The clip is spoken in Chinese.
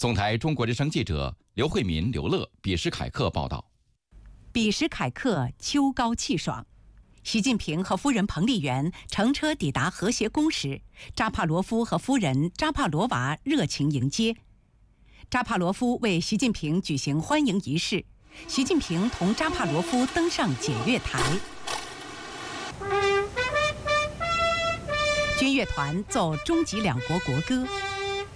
总台中国之声记者刘慧民、刘乐、彼时凯克报道。 彼时凯克秋高气爽，习近平和夫人彭丽媛乘车抵达和谐宫时，扎帕罗夫和夫人扎帕罗娃热情迎接。扎帕罗夫为习近平举行欢迎仪式，习近平同扎帕罗夫登上检阅台。军乐团奏中吉两国国歌，